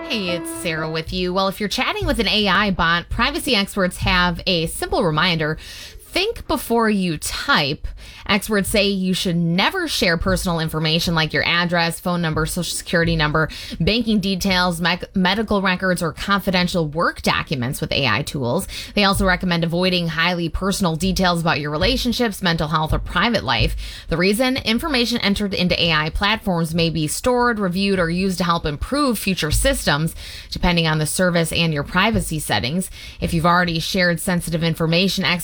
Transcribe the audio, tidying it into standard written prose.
Hey, it's Sarah with you. Well, if you're chatting with an AI bot, privacy experts have a simple reminder. Think before you type. Experts say you should never share personal information like your address, phone number, social security number, banking details, medical records, or confidential work documents with AI tools. They also recommend avoiding highly personal details about your relationships, mental health, or private life. The reason? Information entered into AI platforms may be stored, reviewed, or used to help improve future systems, depending on the service and your privacy settings. If you've already shared sensitive information,